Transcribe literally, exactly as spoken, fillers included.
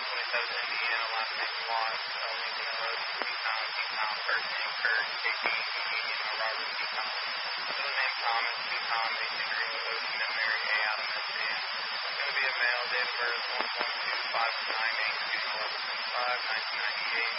twenty-seven Indiana, last name Watts, uh, Lincoln L S, T-Town, T-Town, first name Kurt, K P, Indiana, Robert, T-Town, middle name Thomas, T-Town, Mason Greenwood, Ocean, and Mary A. Adam, S A M. It's going to be a male, date of birth one one two five nine eight, eleven twenty-five, nineteen ninety-eight.